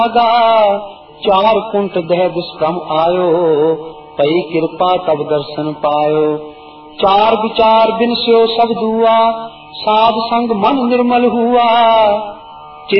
चार कुंट दह दुष्कर्म आयो, पई कृपा तब दर्शन पायो। चार विचार बिन स्यो सब दुआ, साध संग मन निर्मल हुआ।